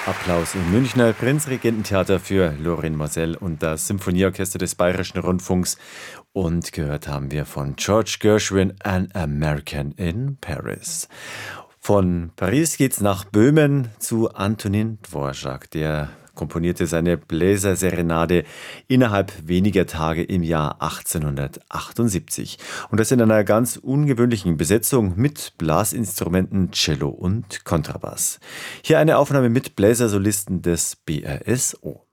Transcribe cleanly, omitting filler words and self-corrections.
Applaus im Münchner Prinzregententheater für Lorin Maazel und das Symphonieorchester des Bayerischen Rundfunks. Und gehört haben wir von George Gershwin An American in Paris. Von Paris geht's nach Böhmen zu Antonin Dvorak. Der komponierte seine Bläserserenade innerhalb weniger Tage im Jahr 1878. Und das in einer ganz ungewöhnlichen Besetzung mit Blasinstrumenten, Cello und Kontrabass. Hier eine Aufnahme mit Bläsersolisten des BRSO.